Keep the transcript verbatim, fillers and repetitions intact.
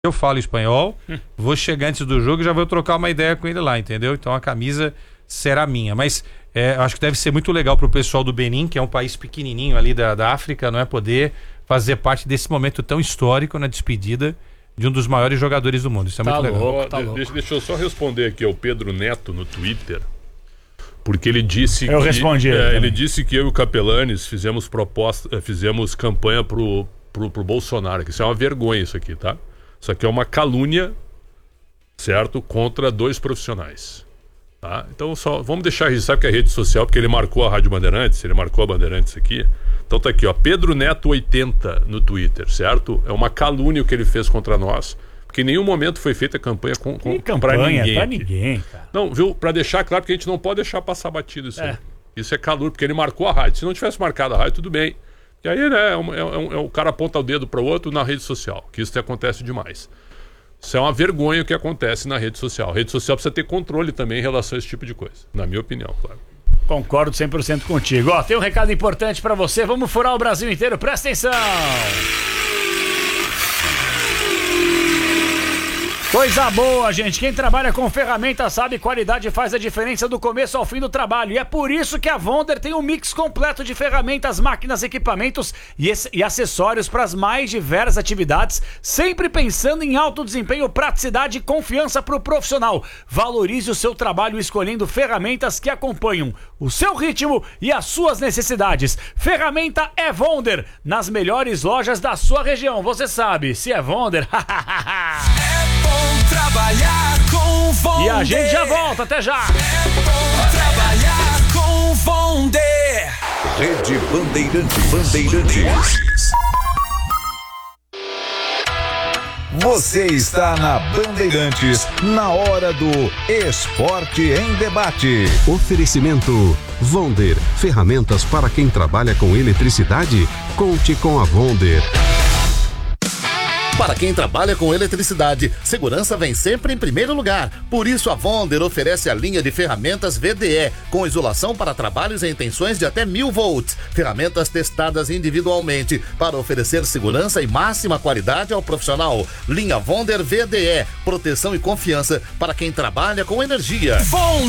Eu falo espanhol, hum. vou chegar antes do jogo e já vou trocar uma ideia com ele lá, entendeu? Então a camisa será minha. Mas é, acho que deve ser muito legal pro pessoal do Benin, que é um país pequenininho ali da, da África, não é, poder fazer parte desse momento tão histórico na despedida de um dos maiores jogadores do mundo. Isso é tá muito louco, legal. Tá de, deixa, deixa eu só responder aqui ao Pedro Neto no Twitter, porque ele disse eu que respondi é, ele, ele disse que eu e o Capelanes fizemos proposta, fizemos campanha pro, pro, pro Bolsonaro, que isso é uma vergonha isso aqui, tá? Isso aqui é uma calúnia, certo? Contra dois profissionais. Tá? Então só vamos deixar registrado que é a rede social, porque ele marcou a Rádio Bandeirantes, ele marcou a Bandeirantes aqui. Então tá aqui, ó, Pedro Neto oitenta no Twitter, certo? É uma calúnia o que ele fez contra nós, porque em nenhum momento foi feita campanha com, com, que campanha pra ninguém. Pra ninguém, cara. Não, viu? Pra deixar claro que a gente não pode deixar passar batido isso é. aí. Isso é calúnia, porque ele marcou a rádio. Se não tivesse marcado a rádio, tudo bem. E aí, né, é, um, é, um, é o cara aponta o dedo para o outro na rede social, que isso acontece demais. Isso é uma vergonha o que acontece na rede social. A rede social precisa ter controle também em relação a esse tipo de coisa, na minha opinião, claro. Concordo cem por cento contigo. Ó, tem um recado importante para você, vamos furar o Brasil inteiro, presta atenção! Coisa boa, gente. Quem trabalha com ferramentas sabe, qualidade faz a diferença do começo ao fim do trabalho. E é por isso que a Wonder tem um mix completo de ferramentas, máquinas, equipamentos e, e acessórios para as mais diversas atividades, sempre pensando em alto desempenho, praticidade e confiança para o profissional. Valorize o seu trabalho escolhendo ferramentas que acompanham o seu ritmo e as suas necessidades. Ferramenta é Wonder, nas melhores lojas da sua região. Você sabe, se é Wonder, é bom trabalhar com Wonder. E a gente já volta, até já. É bom trabalhar com Wonder. Rede Bandeirantes. Bandeirantes. Você está na Bandeirantes, na hora do Esporte em Debate. Oferecimento Wonder, ferramentas para quem trabalha com eletricidade. Conte com a Wonder. Para quem trabalha com eletricidade, segurança vem sempre em primeiro lugar. Por isso a Wonder oferece a linha de ferramentas V D E, com isolação para trabalhos em tensões de até mil volts. Ferramentas testadas individualmente para oferecer segurança e máxima qualidade ao profissional. Linha Wonder V D E, proteção e confiança para quem trabalha com energia. Wonder.